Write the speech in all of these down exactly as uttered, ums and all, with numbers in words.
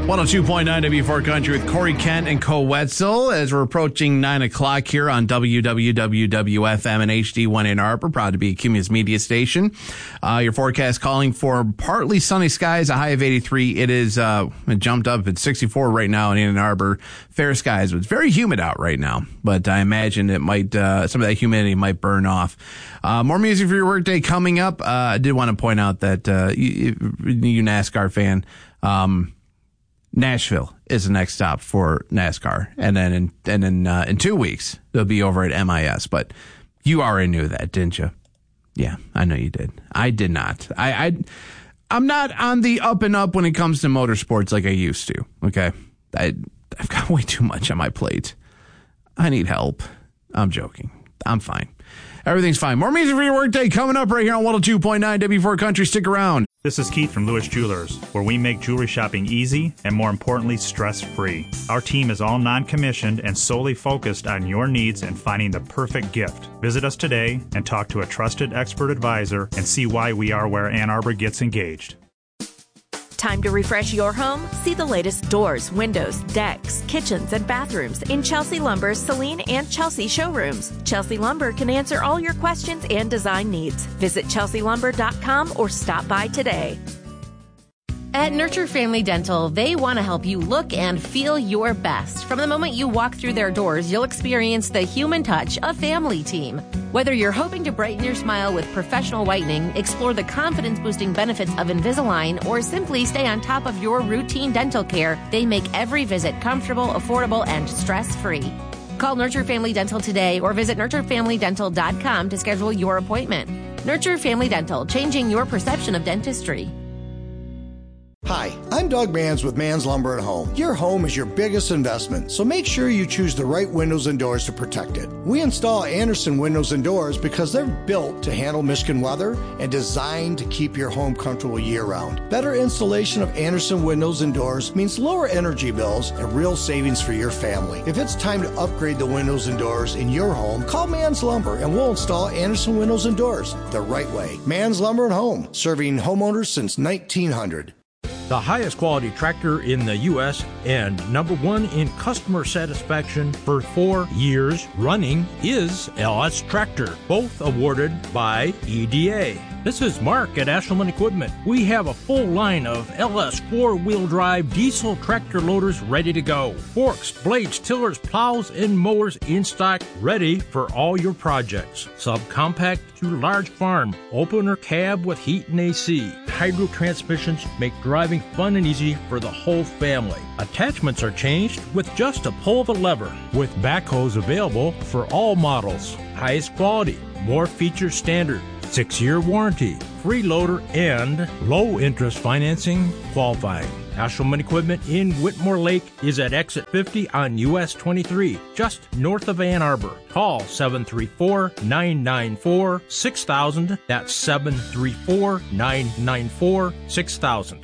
one oh two point nine W four Country with Corey Kent and Co Wetzel as we're approaching nine o'clock here on W W W W F M and H D one Ann Arbor. Proud to be Cumulus Media Station. Uh, your forecast calling for partly sunny skies, a high of eighty-three. It is uh, it jumped up at sixty-four right now in Ann Arbor. Fair skies. It's very humid out right now, but I imagine it might uh, some of that humidity might burn off. Uh, more music for your workday coming up. Uh, I did want to point out that uh, you, you NASCAR fan, um, Nashville is the next stop for NASCAR, and then in and then uh, in two weeks they'll be over at M I S. But you already knew that, didn't you? Yeah, I know you did. I did not. I, I I'm not on the up and up when it comes to motorsports like I used to. Okay, I I've got way too much on my plate. I need help. I'm joking. I'm fine. Everything's fine. More music for your workday coming up right here on one oh two point nine W four Country. Stick around. This is Keith from Lewis Jewelers, where we make jewelry shopping easy and, more importantly, stress-free. Our team is all non-commissioned and solely focused on your needs and finding the perfect gift. Visit us today and talk to a trusted expert advisor and see why we are where Ann Arbor gets engaged. Time to refresh your home? See the latest doors, windows, decks, kitchens, and bathrooms in Chelsea Lumber's Celine and Chelsea showrooms. Chelsea Lumber can answer all your questions and design needs. Visit chelsea lumber dot com or stop by today. At Nurture Family Dental, they want to help you look and feel your best. From the moment you walk through their doors, you'll experience the human touch of Family Team. Whether you're hoping to brighten your smile with professional whitening, explore the confidence-boosting benefits of Invisalign, or simply stay on top of your routine dental care, they make every visit comfortable, affordable, and stress-free. Call Nurture Family Dental today or visit nurture family dental dot com to schedule your appointment. Nurture Family Dental, changing your perception of dentistry. Hi, I'm Doug Manns with Manns Lumber and Home. Your home is your biggest investment, so make sure you choose the right windows and doors to protect it. We install Andersen windows and doors because they're built to handle Michigan weather and designed to keep your home comfortable year-round. Better installation of Andersen windows and doors means lower energy bills and real savings for your family. If it's time to upgrade the windows and doors in your home, call Manns Lumber and we'll install Andersen windows and doors the right way. Manns Lumber and Home, serving homeowners since nineteen hundred. The highest quality tractor in the U S and number one in customer satisfaction for four years running is L S Tractor, both awarded by E D A. This is Mark at Ashelman Equipment. We have a full line of L S four-wheel drive diesel tractor loaders ready to go. Forks, blades, tillers, plows, and mowers in stock, ready for all your projects. Subcompact to large farm, opener cab with heat and A C. Hydro transmissions make driving fun and easy for the whole family. Attachments are changed with just a pull of a lever, with backhoes available for all models. Highest quality, more features standard, six-year warranty, free loader, and low-interest financing qualifying. Ashelman Equipment in Whitmore Lake is at exit fifty on U S twenty-three, just north of Ann Arbor. Call seven three four, nine nine four, six thousand. That's seven three four, nine nine four, six thousand.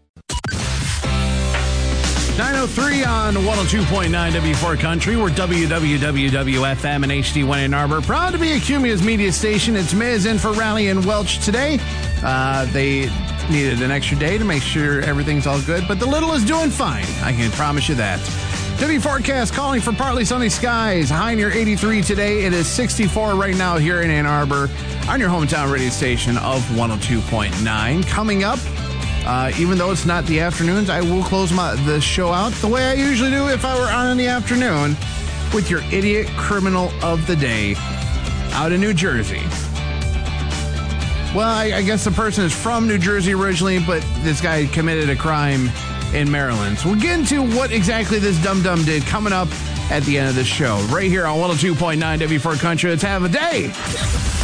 nine oh three on one oh two point nine W four Country. We're W W W W F M and H D one Ann Arbor. Proud to be a Cumulus Media Station. It's Miz in for Raleigh and Welch today. Uh, they needed an extra day to make sure everything's all good, but the little is doing fine. I can promise you that. W forecast calling for partly sunny skies. High near eighty-three today. It is sixty-four right now here in Ann Arbor on your hometown radio station of one oh two point nine. Coming up, Uh, even though it's not the afternoons, I will close my the show out the way I usually do if I were on in the afternoon with your idiot criminal of the day out in New Jersey. Well, I, I guess the person is from New Jersey originally, but this guy committed a crime in Maryland. So we'll get into what exactly this dum-dum did coming up at the end of the show. Right here on one oh two point nine W four Country. Let's have a day.